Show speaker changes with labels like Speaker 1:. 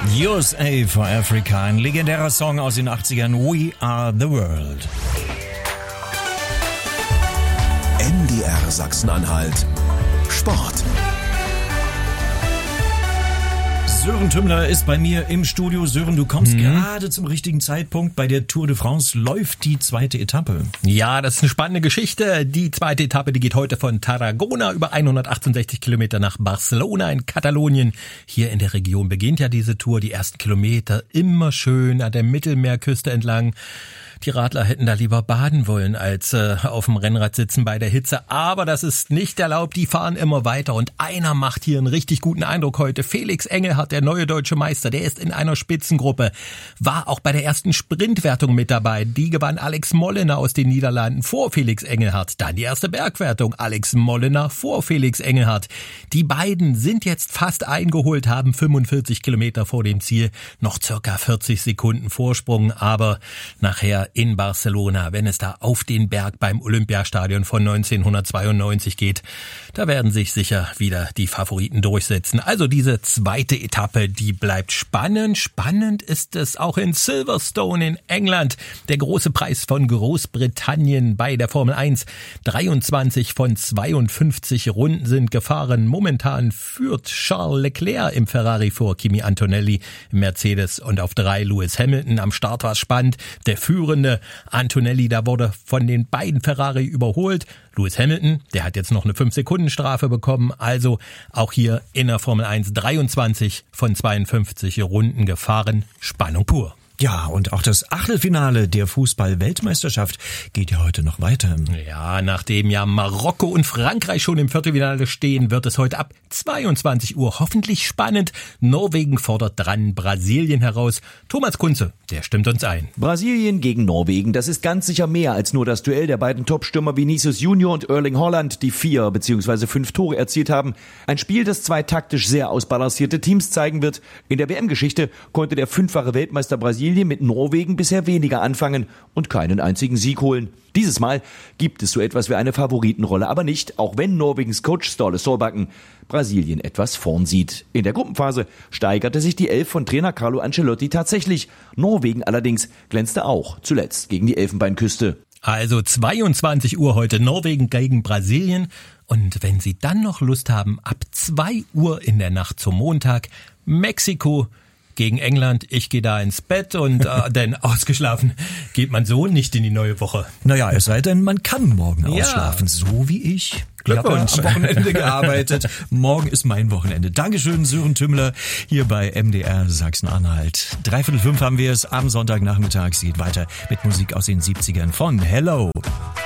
Speaker 1: USA for Africa, ein legendärer Song aus den 80ern, We Are the World.
Speaker 2: MDR Sachsen-Anhalt Sport.
Speaker 1: Sören Tümmler ist bei mir im Studio. Sören, du kommst gerade zum richtigen Zeitpunkt. Bei der Tour de France läuft die zweite Etappe.
Speaker 3: Ja, das ist eine spannende Geschichte. Die zweite Etappe, die geht heute von Tarragona über 168 Kilometer nach Barcelona in Katalonien. Hier in der Region beginnt ja diese Tour. Die ersten Kilometer immer schön an der Mittelmeerküste entlang. Die Radler hätten da lieber baden wollen, als auf dem Rennrad sitzen bei der Hitze. Aber das ist nicht erlaubt. Die fahren immer weiter. Und einer macht hier einen richtig guten Eindruck heute. Felix Engelhardt, der neue deutsche Meister. Der ist in einer Spitzengruppe. War auch bei der ersten Sprintwertung mit dabei. Die gewann Alex Molliner aus den Niederlanden vor Felix Engelhardt. Dann die erste Bergwertung. Alex Molliner vor Felix Engelhardt. Die beiden sind jetzt fast eingeholt, haben 45 Kilometer vor dem Ziel. Noch circa 40 Sekunden Vorsprung. Aber nachher in Barcelona, wenn es da auf den Berg beim Olympiastadion von 1992 geht, da werden sich sicher wieder die Favoriten durchsetzen. Also diese zweite Etappe, die bleibt spannend. Spannend ist es auch in Silverstone in England. Der große Preis von Großbritannien bei der Formel 1. 23 von 52 Runden sind gefahren. Momentan führt Charles Leclerc im Ferrari vor Kimi Antonelli im Mercedes und auf 3 Lewis Hamilton. Am Start war es spannend. Der führende Antonelli, da wurde von den beiden Ferrari überholt. Lewis Hamilton, der hat jetzt noch eine 5-Sekunden-Strafe bekommen. Also auch hier in der Formel 1 23 von 52 Runden gefahren. Spannung pur.
Speaker 1: Ja, und auch das Achtelfinale der Fußball-Weltmeisterschaft geht ja heute noch weiter.
Speaker 3: Ja, nachdem ja Marokko und Frankreich schon im Viertelfinale stehen, wird es heute ab 22 Uhr hoffentlich spannend. Norwegen fordert dran Brasilien heraus. Thomas Kunze, der stimmt uns ein.
Speaker 4: Brasilien gegen Norwegen, das ist ganz sicher mehr als nur das Duell der beiden Topstürmer Vinicius Junior und Erling Haaland, die 4 bzw. 5 Tore erzielt haben. Ein Spiel, das 2 taktisch sehr ausbalancierte Teams zeigen wird. In der WM-Geschichte konnte der 5-fache Weltmeister Brasilien mit Norwegen bisher weniger anfangen und keinen einzigen Sieg holen. Dieses Mal gibt es so etwas wie eine Favoritenrolle, aber nicht, auch wenn Norwegens Coach Ståle Solbakken Brasilien etwas vorn sieht. In der Gruppenphase steigerte sich die Elf von Trainer Carlo Ancelotti tatsächlich. Norwegen allerdings glänzte auch zuletzt gegen die Elfenbeinküste.
Speaker 3: Also 22 Uhr heute Norwegen gegen Brasilien. Und wenn Sie dann noch Lust haben, ab 2 Uhr in der Nacht zum Montag Mexiko gegen England. Ich gehe da ins Bett und denn ausgeschlafen geht man so nicht in die neue Woche.
Speaker 1: Naja, es sei denn, man kann morgen ausschlafen, so wie ich.
Speaker 3: Glückwunsch.
Speaker 1: Ich habe am Wochenende gearbeitet. Morgen ist mein Wochenende. Dankeschön, Sören Tümmler, hier bei MDR Sachsen-Anhalt. 4:45 haben wir es. Am Sonntagnachmittag geht weiter mit Musik aus den 70ern von Hello.